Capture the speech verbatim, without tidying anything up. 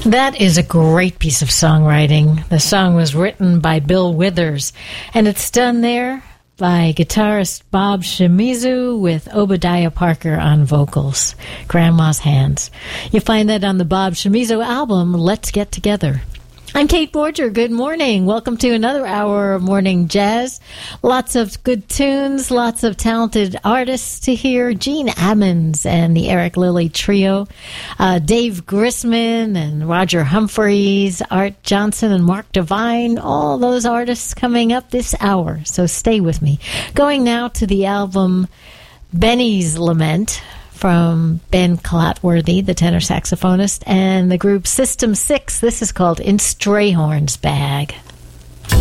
That is a great piece of songwriting. The song was written by Bill Withers, and it's done there by guitarist Bob Shimizu with Obadiah Parker on vocals. Grandma's Hands. You find that on the Bob Shimizu album, Let's Get Together. I'm Kate Borger. Good morning. Welcome to another hour of Morning Jazz. Lots of good tunes, lots of talented artists to hear. Gene Ammons and the Eric Lilly Trio. Uh, Dave Grisman and Roger Humphreys, Art Johnson and Mark Devine. All those artists coming up this hour, so stay with me. Going now to the album Benny's Lament from Ben Clatworthy, the tenor saxophonist, and the group System Six. This is called In Strayhorn's Bag.